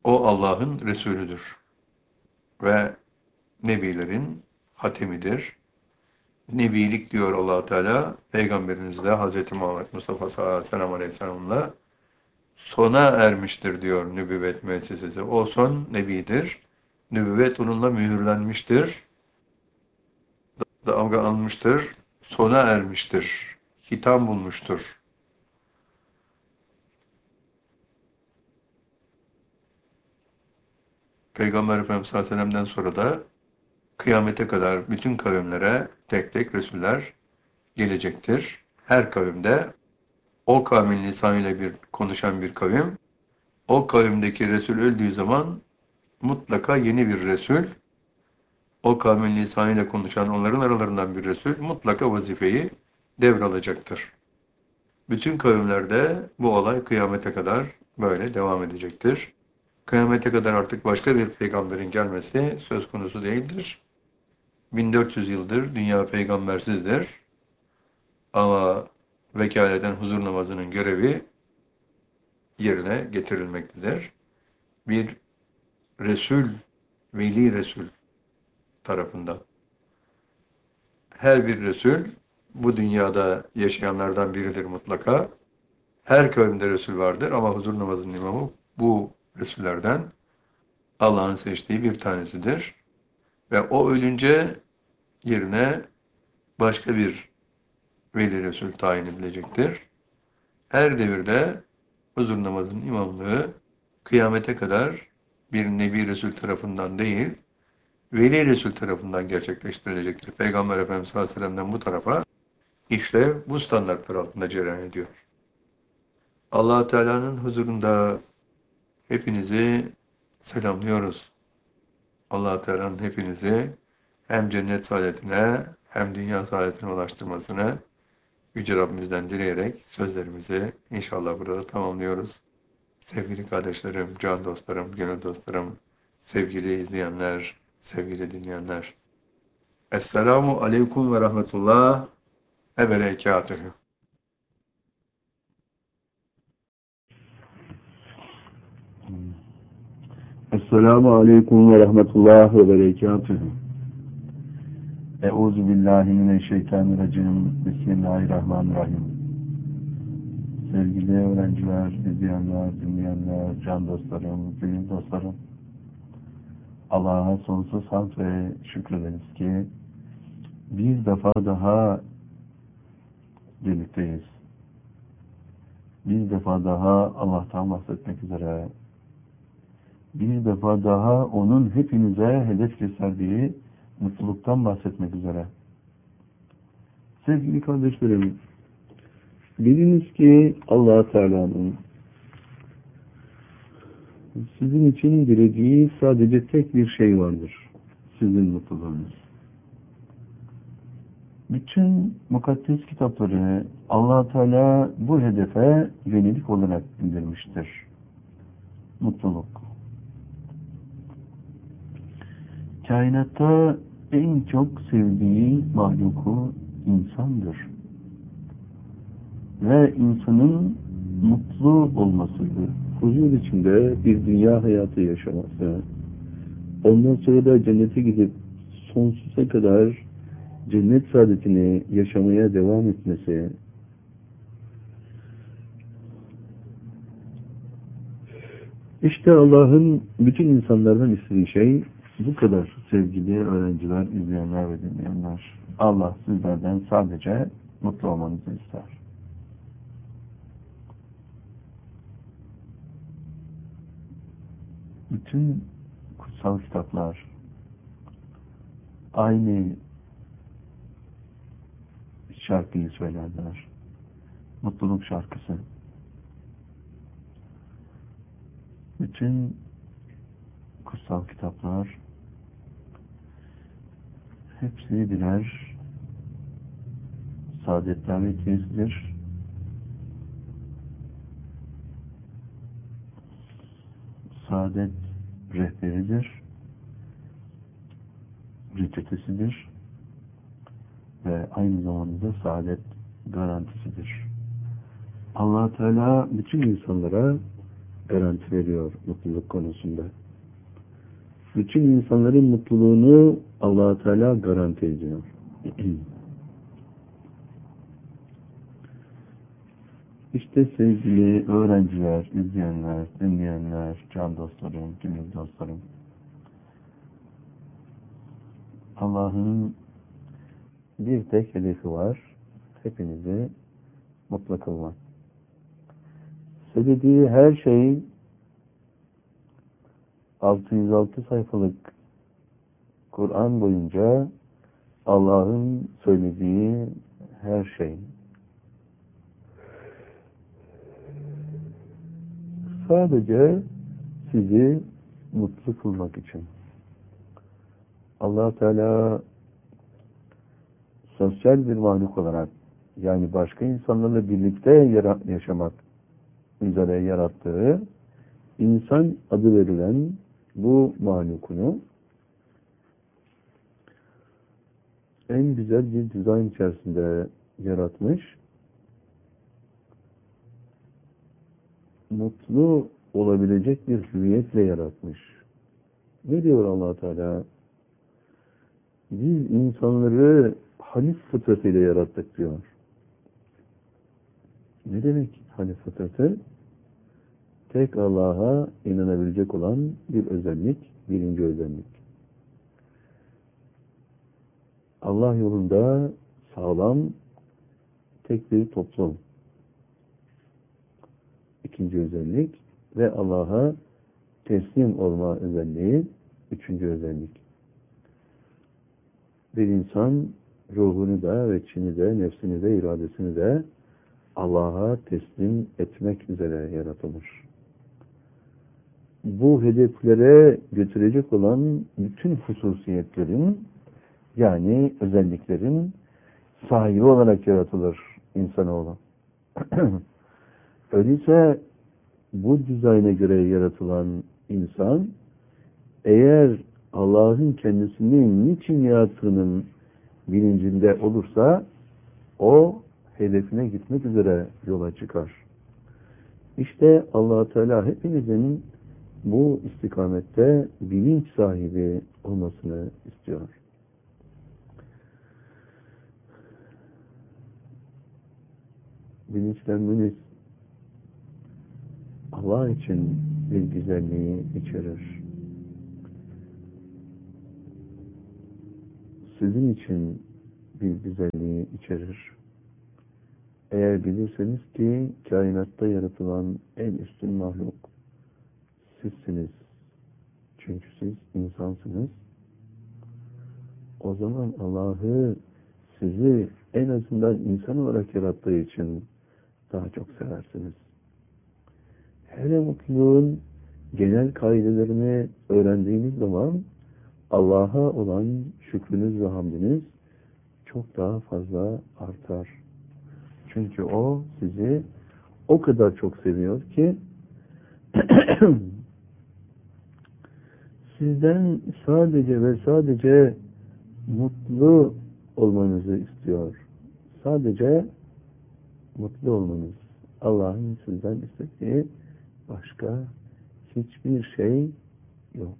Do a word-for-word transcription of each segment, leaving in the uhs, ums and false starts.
O Allah'ın Resulüdür ve Nebilerin hatemidir. Nebilik diyor Allah Teala, Peygamberimiz de Hazreti Muhammed Mustafa sallallahu aleyhi ve sellem'le sona ermiştir diyor nübüvvet müessesesi. O son Nebidir. Nübüvvet onunla mühürlenmiştir, damga almıştır, sona ermiştir, hitam bulmuştur. Peygamber Efendimiz sallallahu aleyhi ve sellem'den sonra da kıyamete kadar bütün kavimlere tek tek Resuller gelecektir. Her kavimde o kavmin lisanıyla bir konuşan bir kavim, o kavimdeki Resul öldüğü zaman mutlaka yeni bir Resul, o kavmin lisanıyla konuşan onların aralarından bir Resul mutlaka vazifeyi devralacaktır. Bütün kavimlerde bu olay kıyamete kadar böyle devam edecektir. Kıyamete kadar artık başka bir peygamberin gelmesi söz konusu değildir. bin dört yüz yıldır dünya peygambersizdir. Ama vekaleten huzur namazının görevi yerine getirilmektedir. Bir Resul, Veli Resul tarafından. Her bir Resul bu dünyada yaşayanlardan biridir mutlaka. Her kavimde Resul vardır ama huzur namazının imamı bu Resullerden Allah'ın seçtiği bir tanesidir. Ve o ölünce yerine başka bir Veli Resul tayin edilecektir. Her devirde huzur namazının imamlığı kıyamete kadar bir Nebi Resul tarafından değil, Veli Resul tarafından gerçekleştirilecektir. Peygamber Efendimiz sallallahu aleyhi ve sellem'den bu tarafa işlev bu standartlar altında cereyan ediyor. Allah Teala'nın huzurunda hepinizi selamlıyoruz. Allah Teala'nın hepinizi hem cennet saadetine hem dünya saadetine ulaştırmasını Yüce Rabbimizden dileyerek sözlerimizi inşallah burada tamamlıyoruz. Sevgili kardeşlerim, can dostlarım, gönül dostlarım, sevgili izleyenler, sevgili dinleyenler. Esselamu Aleyküm ve Rahmetullah ve Berekatühü. Esselamu Aleyküm ve Rahmetullah ve Berekatühü. Euzu billahi mineşşeytanirracim. Bismillahirrahmanirrahim. Sevgili öğrenciler, izleyenler, dinleyenler, can dostlarım, gönül dostlarım. Allah'a sonsuz hamd ve şükrederiz ki bir defa daha birlikteyiz. Bir defa daha Allah'tan bahsetmek üzere, bir defa daha onun hepinize hedef gösterdiği mutluluktan bahsetmek üzere. Sevgili kardeşlerim, biliniz ki Allah Teala'nın sizin için dilediği sadece tek bir şey vardır. Sizin mutluluğunuz. Bütün mukaddes kitapları Allah Teala bu hedefe yönelik olarak indirmiştir. Mutluluk. Kainatta en çok sevdiği mahluku insandır. Ve insanın mutlu olması, huzur içinde bir dünya hayatı yaşaması, ondan sonra da cennete gidip sonsuza kadar cennet saadetini yaşamaya devam etmesi, işte Allah'ın bütün insanlardan istediği şey bu kadar sevgili öğrenciler, izleyenler ve dinleyenler. Allah sizlerden sadece mutlu olmanızı ister. Bütün kutsal kitaplar aynı şarkıyı söylerler. Mutluluk şarkısı. Bütün kutsal kitaplar hepsi birer saadet davetiyesidir. Saadet rehberidir. Reçetesidir. Ve aynı zamanda saadet garantisidir. Allah Teala bütün insanlara garanti veriyor mutluluk konusunda. Bütün insanların mutluluğunu Allah-u Teala garanti ediyor. İşte sevgili öğrenciler, izleyenler, dinleyenler, can dostlarım, gönül dostlarım. Allah'ın bir tek hedefi var. Hepinizi mutlu kılmak. Söylediği her şey altı yüz altı sayfalık Kur'an boyunca Allah'ın söylediği her şey. Sadece sizi mutlu kılmak için. Allah Teala sosyal bir mahluk olarak, yani başka insanlarla birlikte yaşamak üzere yarattığı insan adı verilen bu mahlukunu en güzel bir dizayn içerisinde yaratmış, mutlu olabilecek bir hüviyetle yaratmış. Ne diyor Allah Teala? Biz insanları hanif fıtratıyla yarattık diyor. Ne demek hanif fıtratı? Tek Allah'a inanabilecek olan bir özellik, birinci özellik. Allah yolunda sağlam tek bir toplum. İkinci özellik ve Allah'a teslim olma özelliği, üçüncü özellik. Bir insan ruhunu da ve içini de, nefsini de, iradesini de Allah'a teslim etmek üzere yaratılır. Bu hedeflere götürecek olan bütün hususiyetlerin, yani özelliklerin sahibi olarak yaratılır insanoğlu. Öyleyse bu dizayna göre yaratılan insan, eğer Allah'ın kendisini niçin yarattığının bilincinde olursa, o hedefine gitmek üzere yola çıkar. İşte Allah Teala hepinizin bu istikamette bilinç sahibi olmasını istiyor. Bilinçlenmeniz Allah için bir güzelliği içerir. Sizin için bir güzelliği içerir. Eğer bilirseniz ki kainatta yaratılan en üstün mahluk sizsiniz. Çünkü siz insansınız. O zaman Allah'ı sizi en azından insan olarak yarattığı için daha çok seversiniz. Hele mutluluğun genel kaidelerini öğrendiğiniz zaman Allah'a olan şükrünüz ve hamdiniz çok daha fazla artar. Çünkü o sizi o kadar çok seviyor ki sizden sadece ve sadece mutlu olmanızı istiyor. Sadece mutlu olmanız. Allah'ın sizden istediği başka hiçbir şey yok.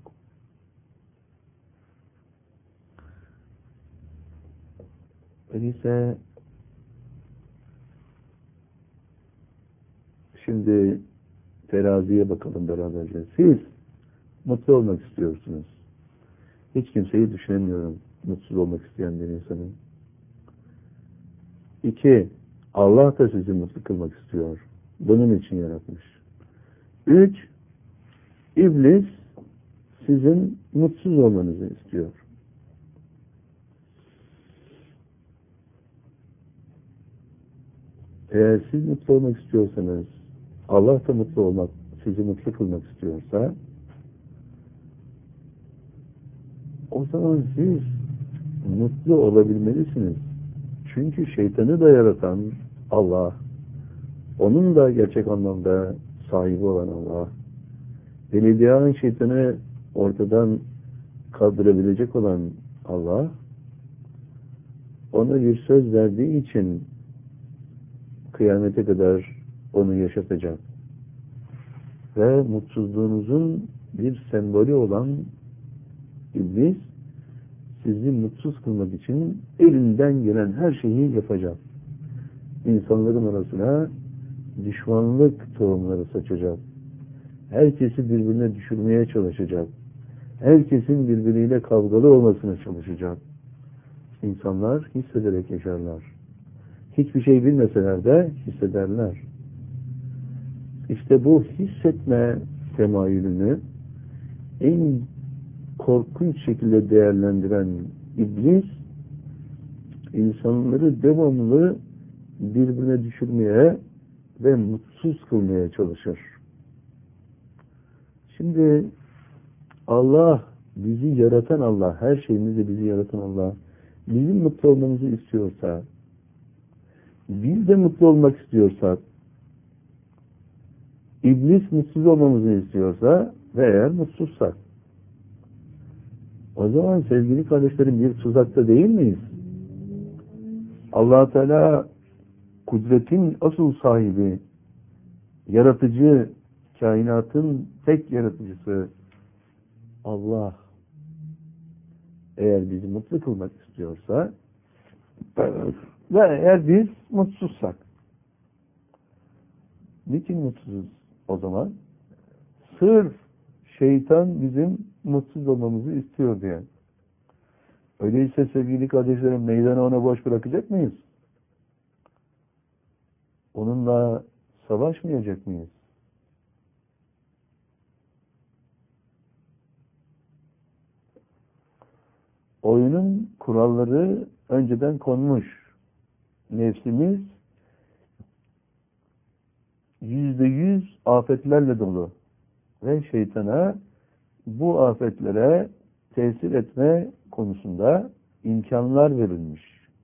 Öyleyse şimdi teraziye bakalım beraberce. Siz mutlu olmak istiyorsunuz. Hiç kimseyi düşünemiyorum mutsuz olmak isteyen bir insanın. İki, Allah da sizi mutlu kılmak istiyor. Bunun için yaratmış. Üç, İblis sizin mutsuz olmanızı istiyor. Eğer siz mutlu olmak istiyorsanız, Allah da mutlu olmak, sizi mutlu kılmak istiyorsa, o zaman siz mutlu olabilmelisiniz. Çünkü şeytanı da yaratan Allah, onun da gerçek anlamda sahibi olan Allah, belediyenin şeytanı ortadan kaldırabilecek olan Allah, ona bir söz verdiği için kıyamete kadar onu yaşatacak. ve mutsuzluğunuzun bir sembolü olan iblis sizi mutsuz kılmak için elinden gelen her şeyi yapacak. İnsanların arasına düşmanlık tohumları saçacak. Herkesi birbirine düşürmeye çalışacak. Herkesin birbiriyle kavgalı olmasına çalışacak. İnsanlar hissederek yaşarlar. Hiçbir şey bilmeseler de hissederler. İşte bu hissetme temayülünü en korkunç şekilde değerlendiren iblis, insanları devamlı birbirine düşürmeye ve mutsuz kılmaya çalışır. Şimdi Allah, bizi yaratan Allah, her şeyimizde bizi yaratan Allah, bizim mutlu olmamızı istiyorsa, biz de mutlu olmak istiyorsak, iblis mutsuz olmamızı istiyorsa ve eğer mutsuzsak, o zaman sevgili kardeşlerim bir tuzakta değil miyiz? Allah Teala kudretin asıl sahibi, yaratıcı, kainatın tek yaratıcısı Allah eğer bizi mutlu kılmak istiyorsa ve eğer biz mutsuzsak, niçin mutsuzuz o zaman? Sırf şeytan bizim mutsuz olmamızı istiyor diye. Öyleyse sevgili kardeşlerim, meydanı ona boş bırakacak mıyız? Onunla savaşmayacak mıyız? Oyunun kuralları önceden konmuş. Nefsimiz yüzde yüz afetlerle dolu. Ve şeytana bu afetlere tesir etme konusunda imkanlar verilmiş.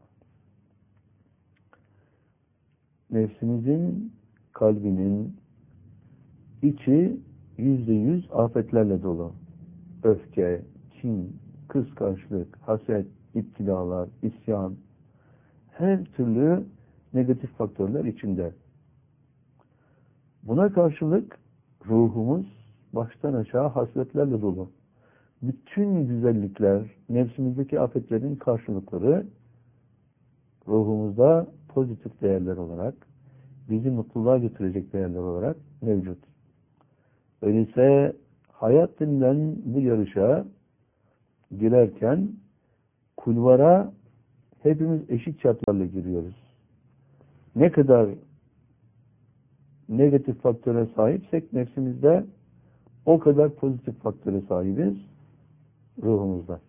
Nefsimizin, kalbinin içi yüzde yüz afetlerle dolu. Öfke, kin, kıskançlık, haset, iptilalar, isyan, her türlü negatif faktörler içinde. Buna karşılık ruhumuz baştan aşağı hasretlerle dolu. Bütün güzellikler, nefsimizdeki afetlerin karşılıkları ruhumuzda pozitif değerler olarak, bizi mutluluğa götürecek değerler olarak mevcut. Öyleyse hayat denilen bu yarışa girerken kulvara hepimiz eşit şartlarla giriyoruz. Ne kadar negatif faktöre sahipsek nefsimizde o kadar pozitif faktöre sahibiz ruhumuzda.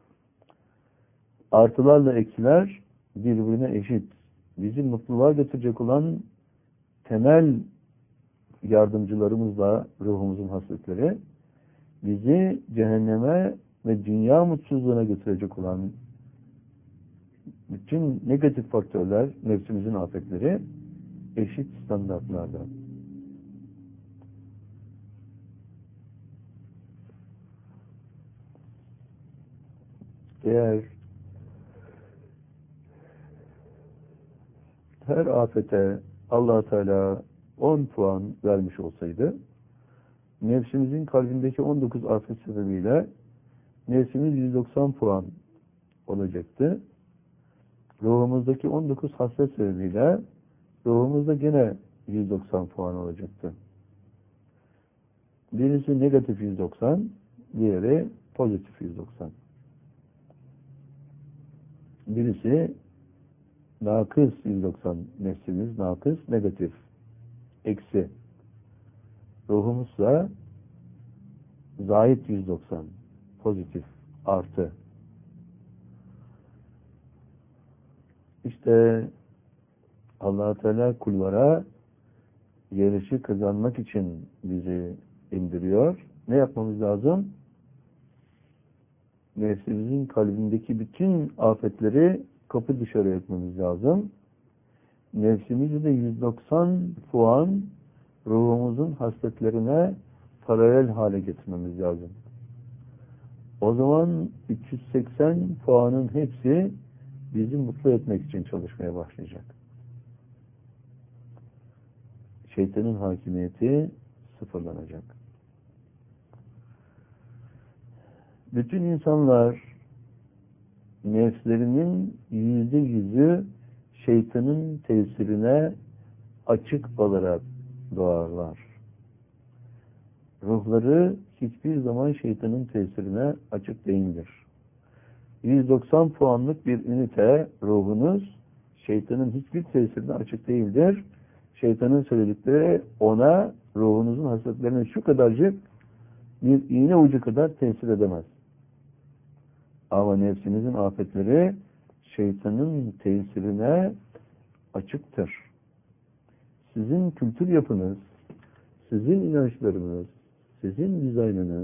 Artılarla eksiler birbirine eşit. Bizi mutluluğa götürecek olan temel yardımcılarımızla ruhumuzun hasletleri, bizi cehenneme ve dünya mutsuzluğuna götürecek olan bütün negatif faktörler, nefsimizin afetleri eşit standartlarda. Eğer her afete Allah Teala on puan vermiş olsaydı, nefsimizin kalbindeki on dokuz afet sebebiyle nefsimiz yüz doksan puan olacaktı. Ruhumuzdaki on dokuz hasret sebebiyle ruhumuzda gene yüz doksan puan olacaktı. Birisi negatif yüz doksan, diğeri pozitif yüz doksan. Birisi nakıs yüz doksan, nefsimiz nakıs, negatif, eksi. Ruhumuzsa zahit yüz doksan, pozitif, artı. İşte Allah Teala kullara yarışı kazanmak için bizi indiriyor. Ne yapmamız lazım? Nefsimizin kalbindeki bütün afetleri kapı dışarı etmemiz lazım. Nefsimizi de yüz doksan puan ruhumuzun hasletlerine paralel hale getirmemiz lazım. O zaman üç yüz seksen puanın hepsi bizi mutlu etmek için çalışmaya başlayacak. Şeytanın hakimiyeti sıfırlanacak. Bütün insanlar nefslerinin yüzde yüzü şeytanın tesirine açık olarak doğarlar. Ruhları hiçbir zaman şeytanın tesirine açık değildir. yüz doksan puanlık bir ünite ruhunuz şeytanın hiçbir tesirine açık değildir. Şeytanın söyledikleri ona ruhunuzun hasletlerine şu kadarcık bir iğne ucu kadar tesir edemez. Ama nefsinizin afetleri şeytanın tesirine açıktır. Sizin kültür yapınız, sizin inançlarınız, sizin dizaynınız,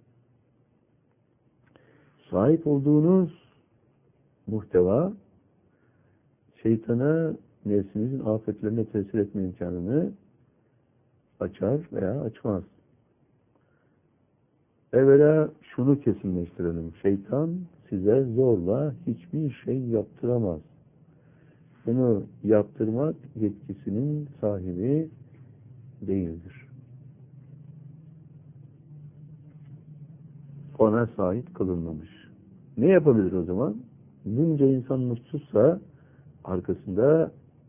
sahip olduğunuz muhteva şeytana nefsinizin afetlerine tesir etme imkanını açar veya açmaz. Evvela şunu kesinleştirelim. Şeytan size zorla hiçbir şey yaptıramaz. Bunu yaptırmak yetkisinin sahibi değildir. Ona sahip kılınmamış. Ne yapabilir o zaman? Bunca insan mutsuzsa arkasında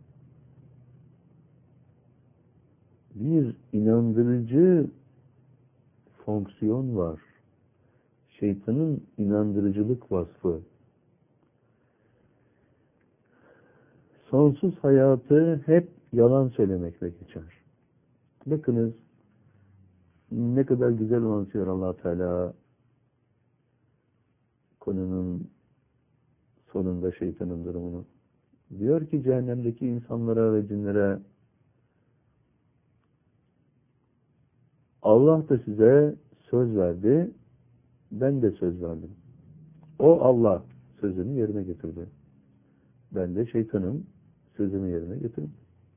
bir inandırıcı fonksiyon var. Şeytanın inandırıcılık vasfı. Sonsuz hayatı hep yalan söylemekle geçer. Bakınız ne kadar güzel anlatıyor Allah Teala konunun sonunda şeytanın durumunu. Diyor ki cehennemdeki insanlara ve cinlere Allah da size söz verdi, ben de söz verdim. O Allah sözünü yerine getirdi. Ben de şeytanın sözünü yerine getirdim.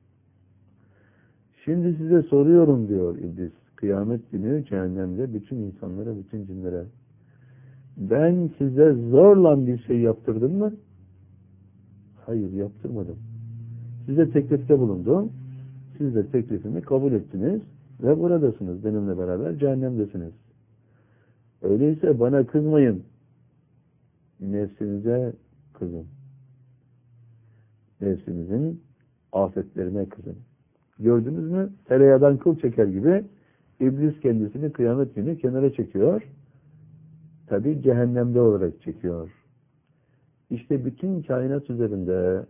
Şimdi size soruyorum diyor İblis. Kıyamet günü cehennemde bütün insanlara, bütün cinlere. Ben size zorla bir şey yaptırdım mı? Hayır, yaptırmadım. Size teklifte bulundum. Siz de teklifimi kabul ettiniz ve buradasınız. Benimle beraber cehennemdesiniz. Öyleyse bana kızmayın. Nefsinize kızın. Nefsinizin afetlerine kızın. Gördünüz mü? Tereyağdan kıl çeker gibi İblis kendisini kıyamet günü kenara çekiyor. Tabi cehennemde olarak çekiyor. İşte bütün kainat üzerinde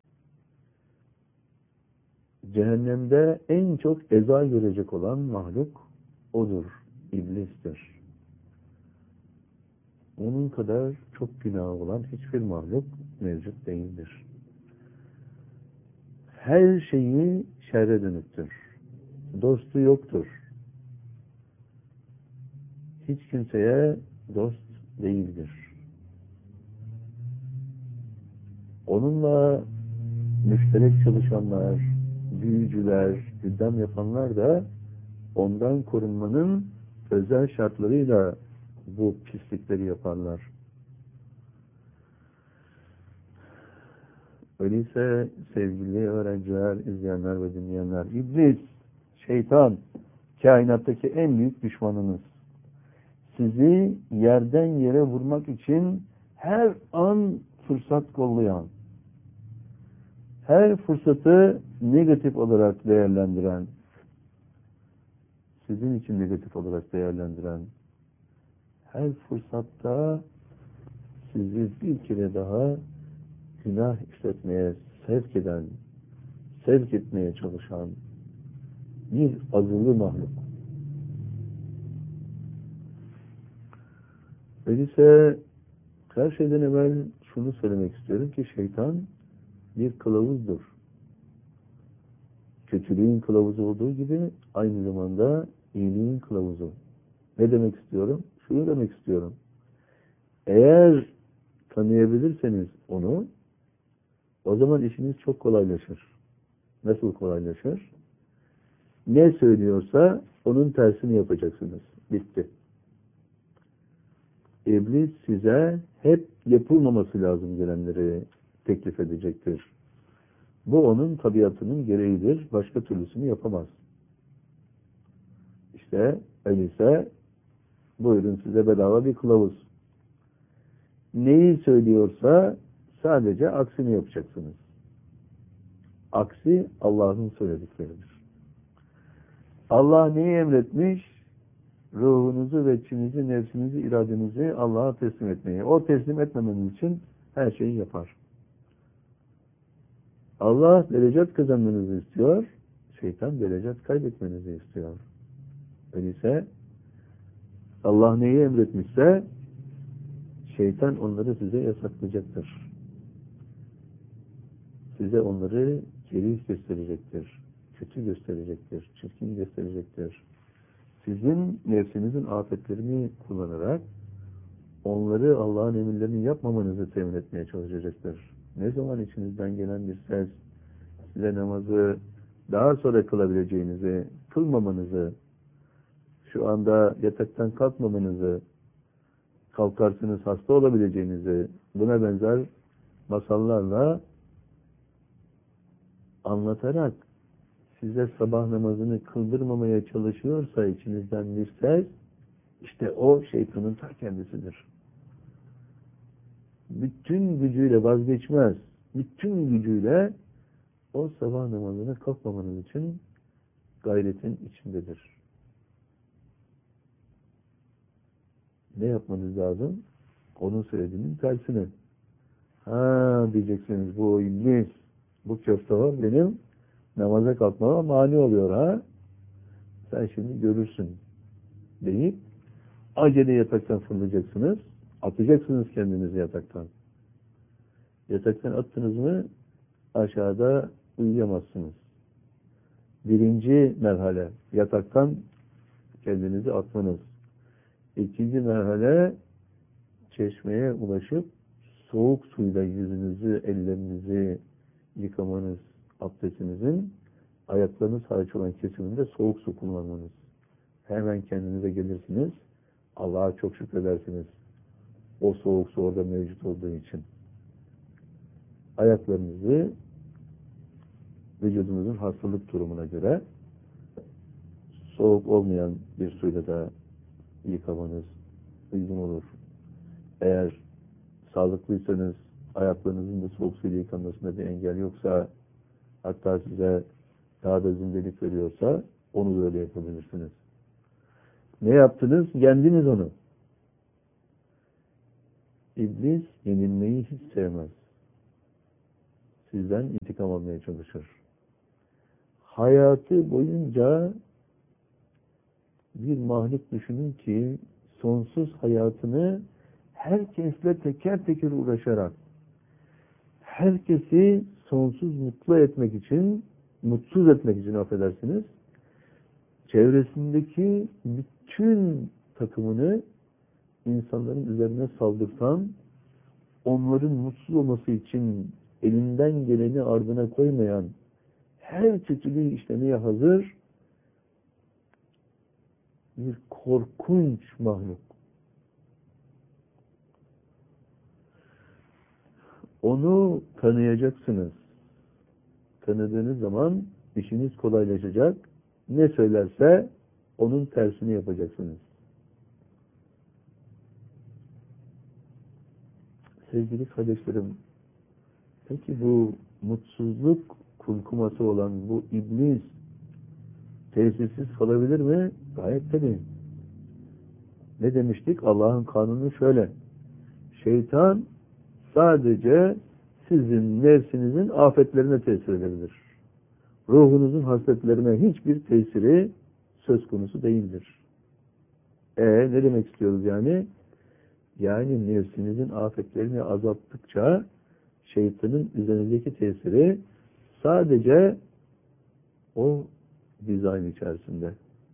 cehennemde en çok eza görecek olan mahluk odur. İblistir. Onun kadar çok günahı olan hiçbir mahluk mevcut değildir. Her şeyi şerre dönüktür. Dostu yoktur. Hiç kimseye dost değildir. Onunla müşterek çalışanlar, büyücüler, gündem yapanlar da ondan korunmanın özel şartlarıyla bu pislikleri yaparlar. Öyleyse sevgili öğrenciler, izleyenler ve dinleyenler, İblis, şeytan, kainattaki en büyük düşmanınız. Sizi yerden yere vurmak için her an fırsat kollayan, her fırsatı negatif olarak değerlendiren, sizin için negatif olarak değerlendiren, her fırsatta sizi bir kere daha günah işletmeye sevk eden, sevk etmeye çalışan bir azılı mahluk. Öyleyse her şeyden evvel şunu söylemek istiyorum ki şeytan bir kılavuzdur. Kötülüğün kılavuzu olduğu gibi aynı zamanda iyiliğin kılavuzu. Ne demek istiyorum? Şunu demek istiyorum. Eğer tanıyabilirseniz onu, o zaman işiniz çok kolaylaşır. Nasıl kolaylaşır? Ne söylüyorsa onun tersini yapacaksınız. Bitti. İblis size hep yapılmaması lazım gelenleri teklif edecektir. Bu onun tabiatının gereğidir. Başka türlüsünü yapamaz. İşte öyleyse buyurun size bedava bir kılavuz. Neyi söylüyorsa sadece aksini yapacaksınız. Aksi Allah'ın söyledikleridir. Allah neyi emretmiş? Ruhunuzu ve içinizi, nefsinizi, iradenizi Allah'a teslim etmeyi. O teslim etmemeniz için her şeyi yapar. Allah derecat kazanmanızı istiyor, şeytan derecat kaybetmenizi istiyor. Öyleyse Allah neyi emretmişse şeytan onları size yasaklayacaktır. Size onları kerih gösterecektir, kötü gösterecektir, çirkin gösterecektir. Sizin nefsinizin afetlerini kullanarak onları Allah'ın emirlerini yapmamanızı temin etmeye çalışacaktır. Ne zaman içinizden gelen bir ses size namazı daha sonra kılabileceğinizi, kılmamanızı, şu anda yataktan kalkmamanızı, kalkarsınız hasta olabileceğinizi, buna benzer masallarla anlatarak size sabah namazını kıldırmamaya çalışıyorsa içinizden bir ses, işte o şeytanın ta kendisidir. Bütün gücüyle vazgeçmez, bütün gücüyle o sabah namazına kalkmamanız için gayretin içindedir. Ne yapmanız lazım? Onun söylediğinin tersini. Ha diyeceksiniz, bu iblis, bu köfte var benim namaza kalkmama mani oluyor ha. Sen şimdi görürsün deyip acele yataktan fırlayacaksınız. Atacaksınız kendinizi yataktan. Yataktan attınız mı aşağıda uyuyamazsınız. Birinci merhale yataktan kendinizi atmanız. İkinci merhale çeşmeye ulaşıp soğuk suyla yüzünüzü, ellerinizi yıkamanız, abdestinizin ayaklarınız hariç olan kesiminde soğuk su kullanmanız. Hemen kendinize gelirsiniz. Allah'a çok şükredersiniz. O soğuk su orada mevcut olduğu için. Ayaklarınızı vücudunuzun hastalık durumuna göre soğuk olmayan bir suyla da yıkamanız uygun olur. Eğer sağlıklıysanız ayaklarınızın da soğuk suyla yıkanmasında bir engel yoksa, hatta size daha da zindelik veriyorsa onu böyle yapabilirsiniz. Ne yaptınız? Yendiniz onu. İblis yenilmeyi hiç sevmez. Sizden intikam almaya çalışır. Hayatı boyunca bir mahluk düşünün ki sonsuz hayatını herkesle teker teker uğraşarak herkesi sonsuz mutlu etmek için, mutsuz etmek için affedersiniz, çevresindeki bütün takımını insanların üzerine saldırtan, onların mutsuz olması için elinden geleni ardına koymayan, her kötülüğü işlemeye hazır bir korkunç mahluk. Onu tanıyacaksınız. Tanıdığınız zaman işiniz kolaylaşacak. Ne söylerse onun tersini yapacaksınız. Sevgili kardeşlerim, peki bu mutsuzluk kumkuması olan bu iblis tesirsiz kalabilir mi? Gayet tabii. Ne demiştik? Allah'ın kanunu şöyle. Şeytan sadece sizin nefsinizin afetlerine tesir edebilir. Ruhunuzun hasletlerine hiçbir tesiri söz konusu değildir. E ne demek istiyoruz yani? Yani nefsinizin afetlerini azalttıkça şeytanın üzerindeki tesiri sadece o dizayn içerisinde.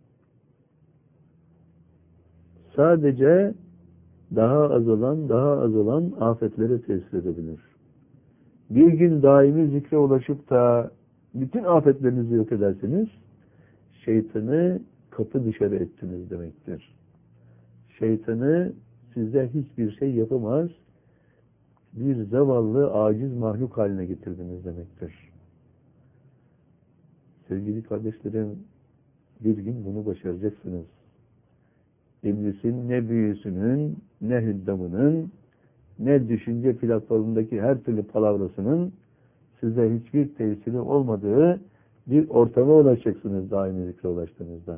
Sadece daha azalan, daha azalan afetlere tesir edebilir. Bir gün daimi zikre ulaşıp da bütün afetlerinizi yok ederseniz şeytanı kapı dışarı ettiniz demektir. Şeytanı size hiçbir şey yapamaz, bir zavallı, aciz mahluk haline getirdiniz demektir. Sevgili kardeşlerim, Bir gün bunu başaracaksınız. İblisin ne büyüsünün, ne hüddamının, ne düşünce platformundaki her türlü palavrasının size hiçbir tesiri olmadığı bir ortama ulaşacaksınız daimi zikre ulaştığınızda.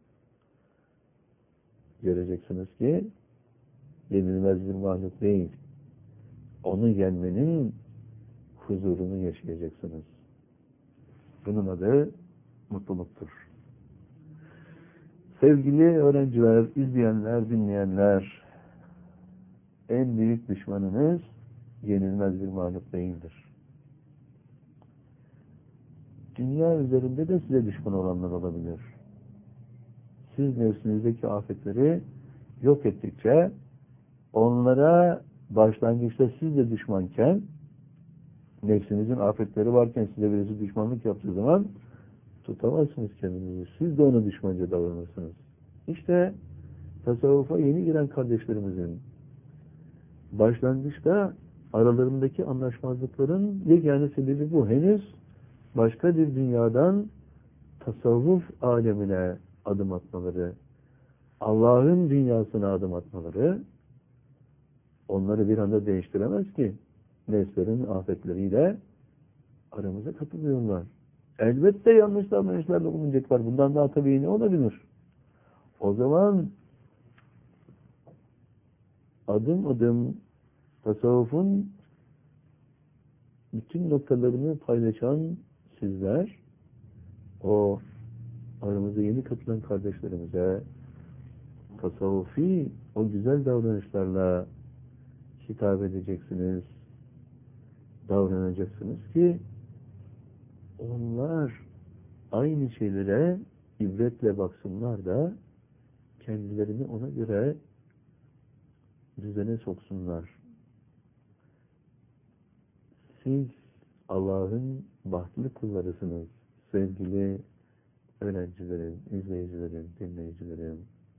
Göreceksiniz ki yenilmez bir mahluk değil. Onu yenmenin huzurunu yaşayacaksınız. Bunun adı mutluluktur. Sevgili öğrenciler, izleyenler, dinleyenler, en büyük düşmanınız yenilmez bir mahluk değildir. Dünya üzerinde de size düşman olanlar olabilir. Siz nefsinizdeki afetleri yok ettikçe, onlara başlangıçta siz de düşmanken, nefsinizin afetleri varken size birisi düşmanlık yaptığı zaman tutamazsınız kendinizi. Siz de ona düşmanca davranırsınız. İşte tasavvufa yeni giren kardeşlerimizin başlangıçta aralarındaki anlaşmazlıkların yegane sebebi bu. Henüz başka bir dünyadan tasavvuf alemine adım atmaları, Allah'ın dünyasına adım atmaları onları bir anda değiştiremez ki. Nefslerin afetleriyle aramıza katılıyorlar. Elbette yanlış davranışlarda bulunacaklar. Bundan daha tabii ne olabilir? O zaman adım adım tasavvufun bütün noktalarını paylaşan sizler, o aramıza yeni katılan kardeşlerimize tasavvufi o güzel davranışlarla hitap edeceksiniz, davranacaksınız ki onlar aynı şeylere ibretle baksınlar da kendilerini ona göre düzene soksunlar. Siz Allah'ın bahtlı kullarısınız sevgili öğrencilerim, izleyicilerim, dinleyicilerim,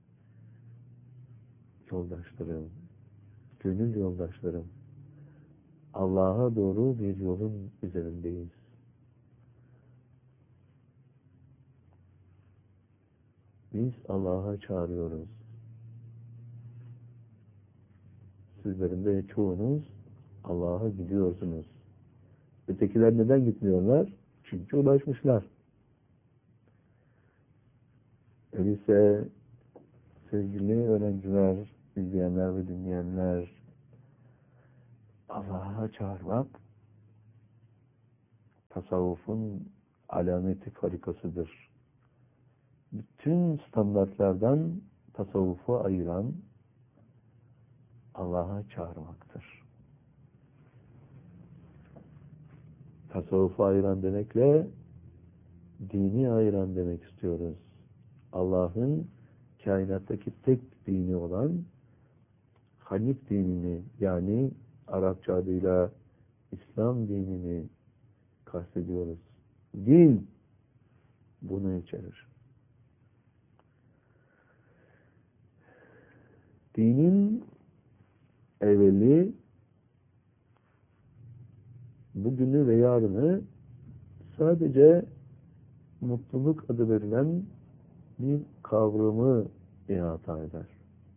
yoldaşlarım, gönül yoldaşlarım. Allah'a doğru bir yolun üzerindeyiz. Biz Allah'a çağırıyoruz. Sizlerin de çoğunuz Allah'a gidiyorsunuz. Ötekiler neden gitmiyorlar? Çünkü ulaşmışlar. Öyleyse sevgili öğrenciler, izleyenler ve dinleyenler, Allah'a çağırmak tasavvufun alameti farikasıdır. Bütün standartlardan tasavvufu ayıran Allah'a çağırmaktır. Tasavvufu ayıran demekle dini ayıran demek istiyoruz. Allah'ın kainattaki tek dini olan Hanif dinini, yani Arapça adıyla İslam dinini kastediyoruz. Din bunu içerir. Dinin evveli bugünü ve yarını sadece mutluluk adı verilen bir kavramı ihata eder.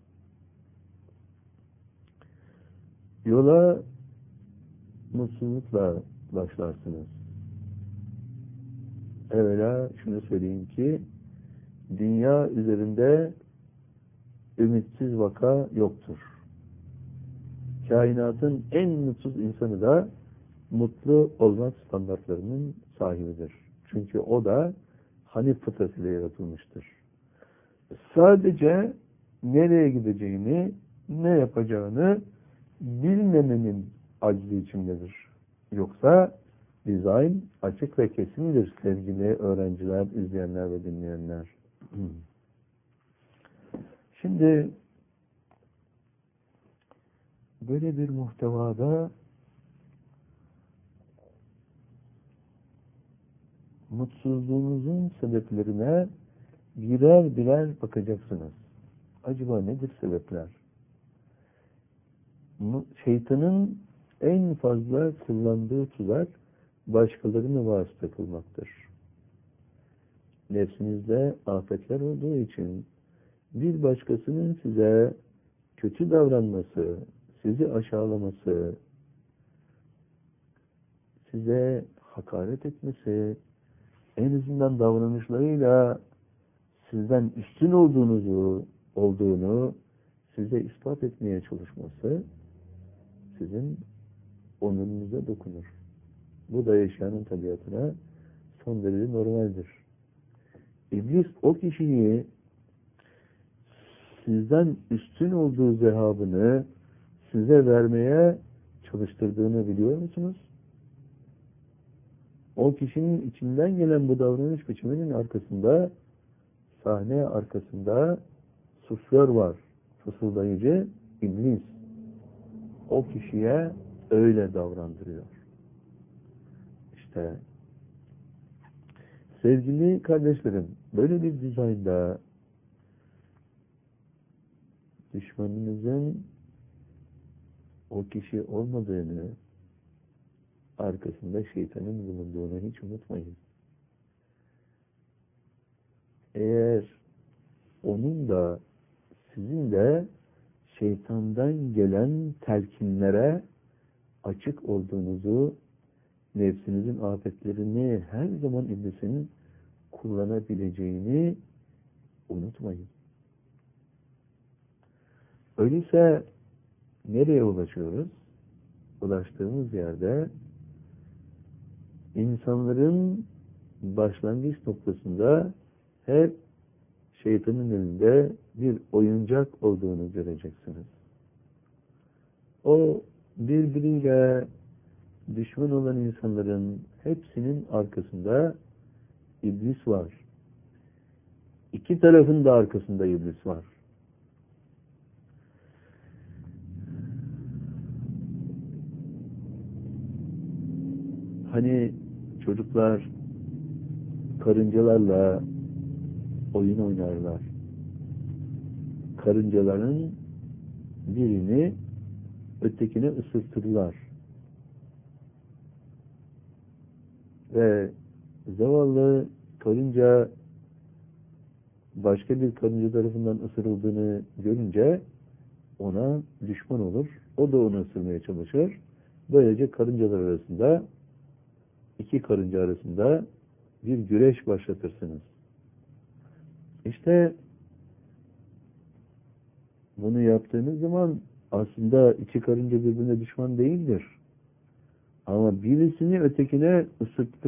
Yola mutsuzlukla başlarsınız. Evvela şunu söyleyeyim ki dünya üzerinde ümitsiz vaka yoktur. Kainatın en mutsuz insanı da mutlu olmak standartlarının sahibidir. Çünkü o da Hanif fıtratıyla yaratılmıştır. Sadece nereye gideceğini, ne yapacağını bilmemenin aczi içindedir. Yoksa dizayn açık ve kesindir sevgili öğrenciler, izleyenler ve dinleyenler. Şimdi böyle bir muhtevada mutsuzluğunuzun sebeplerine birer birer bakacaksınız. Acaba nedir sebepler? Şeytanın en fazla kullandığı tuzak başkalarını vasıta kılmaktır. nefsinizde afetler olduğu için bir başkasının size kötü davranması, sizi aşağılaması, size hakaret etmesi, en azından davranışlarıyla sizden üstün olduğunuzu, olduğunu size ispat etmeye çalışması sizin onurunuza dokunur. Bu da yaşayanın tabiatına son derece normaldir. İblis o kişiyi sizden üstün olduğu zehabını size vermeye çalıştırdığını biliyor musunuz? O kişinin içinden gelen bu davranış biçiminin arkasında, sahne arkasında suflör var. Fısıldayıcı iblis. O kişiye öyle davrandırıyor. İşte sevgili kardeşlerim, böyle bir dizaynda düşmanınızın o kişi olmadığını, arkasında şeytanın bulunduğunu hiç unutmayın. Eğer onun da sizin de şeytandan gelen telkinlere açık olduğunuzu, nefsinizin afetlerini her zaman iblisin kullanabileceğini unutmayın. Öyleyse nereye ulaşıyoruz? Ulaştığımız yerde insanların başlangıç noktasında hep şeytanın elinde bir oyuncak olduğunu göreceksiniz. O birbiriyle düşman olan insanların hepsinin arkasında iblis var. İki tarafın da arkasında iblis var. Hani çocuklar karıncalarla oyun oynarlar. Karıncaların birini ötekine ısırtırlar. Ve zavallı karınca başka bir karınca tarafından ısırıldığını görünce ona düşman olur. O da onu ısırmaya çalışır. Böylece karıncalar arasında, iki karınca arasında bir güreş başlatırsınız. İşte bunu yaptığınız zaman aslında iki karınca birbirine düşman değildir. Ama birisini ötekine ısırttı